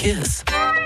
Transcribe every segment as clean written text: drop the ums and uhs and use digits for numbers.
kiss.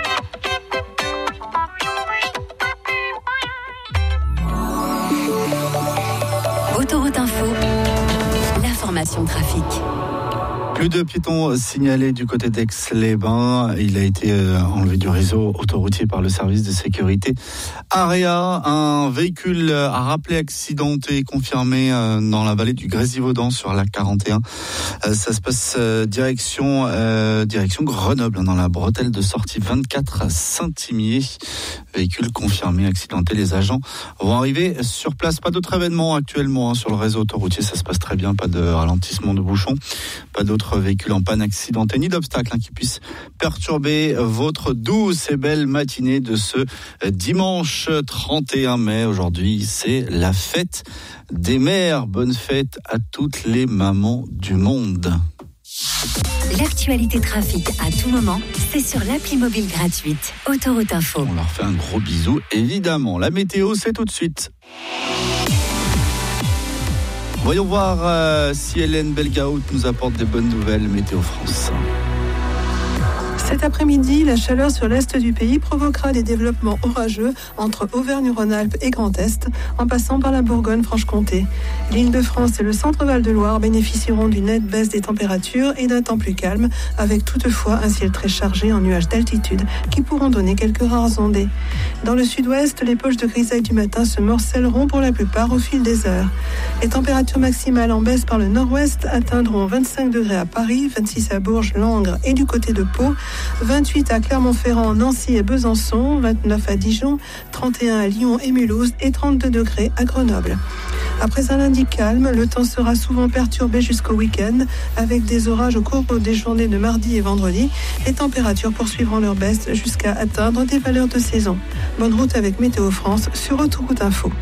Autoroute Info, l'information trafic. Plus de piétons signalés du côté d'Aix-les-Bains. Il a été enlevé du réseau autoroutier par le service de sécurité AREA. Un véhicule a rappelé accidenté confirmé dans la vallée du Grésivaudan sur la 41. Ça se passe direction Grenoble, dans la bretelle de sortie 24 à Saint-Imier. Véhicule confirmé accidenté. Les agents vont arriver sur place. Pas d'autres événements actuellement sur le réseau autoroutier. Ça se passe très bien. Pas de ralentissement de bouchons. Pas d'autres véhicules en panne accidenté, ni d'obstacles qui puissent perturber votre douce et belle matinée de ce dimanche 31 mai. Aujourd'hui, c'est la fête des mères. Bonne fête à toutes les mamans du monde. L'actualité trafic à tout moment, c'est sur l'appli mobile gratuite Autoroute Info. On leur fait un gros bisou, évidemment. La météo, c'est tout de suite. Voyons voir si Hélène Belgaout nous apporte des bonnes nouvelles. Météo France. Cet après-midi, la chaleur sur l'est du pays provoquera des développements orageux entre Auvergne-Rhône-Alpes et Grand Est, en passant par la Bourgogne-Franche-Comté. L'Île-de-France et le centre-Val de Loire bénéficieront d'une nette baisse des températures et d'un temps plus calme, avec toutefois un ciel très chargé en nuages d'altitude qui pourront donner quelques rares ondées. Dans le sud-ouest, les poches de grisaille du matin se morcelleront pour la plupart au fil des heures. Les températures maximales en baisse par le nord-ouest atteindront 25 degrés à Paris, 26 à Bourges, Langres et du côté de Pau, 28 à Clermont-Ferrand, Nancy et Besançon, 29 à Dijon, 31 à Lyon et Mulhouse et 32 degrés à Grenoble. Après un lundi calme, le temps sera souvent perturbé jusqu'au week-end avec des orages au cours des journées de mardi et vendredi. Les températures poursuivront leur baisse jusqu'à atteindre des valeurs de saison. Bonne route avec Météo France sur Autoroute Info.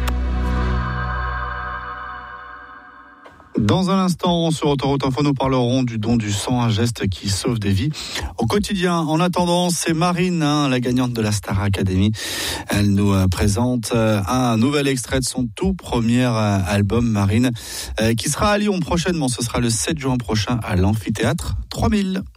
Dans un instant, sur Autoroute Info, nous parlerons du don du sang, un geste qui sauve des vies au quotidien. En attendant, c'est Marine, la gagnante de la Star Academy. Elle nous présente un nouvel extrait de son tout premier album, Marine, qui sera à Lyon prochainement. Ce sera le 7 juin prochain à l'Amphithéâtre 3000.